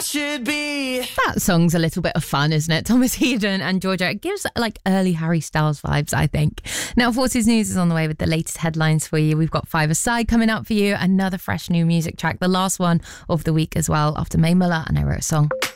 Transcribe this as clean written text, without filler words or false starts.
should be. That song's a little bit of fun, isn't it? Thomas Hedon and Georgia. It gives like early Harry Styles vibes, I think. Now, Forces News is on the way with the latest headlines for you. We've got Five Aside coming up for you. Another fresh new music track. The last one of the week as well, after Mae Muller and I Wrote a Song.